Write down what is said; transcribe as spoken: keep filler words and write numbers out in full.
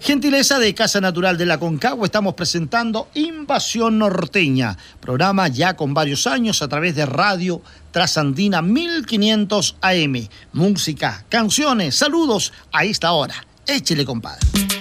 Gentileza de Casa Natural de la Concagua, estamos presentando Invasión Norteña, programa ya con varios años a través de Radio Trasandina mil quinientos A M. Música, canciones, saludos a esta hora. Échele, compadre.